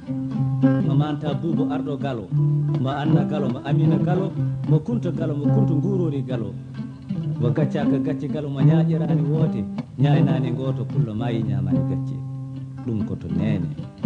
mo manta Buubo arɗo Galo, mo Anna Galo, mo Amina Galo, mo Kunta Galo, mo Kunta Ngurori Galo, mo Gaccaka Gacce Galo, mo ñaaƴirani woote ñaynani goto pullo maayi ñamani gacce. Ɗum koto nene.